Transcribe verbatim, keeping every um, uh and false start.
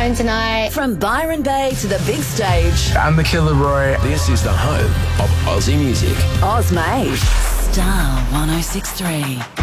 Tone tonight. From Byron Bay to the big stage. I'm the Killer Roy. This is the home of Aussie music. Oz Made. Star one oh six three.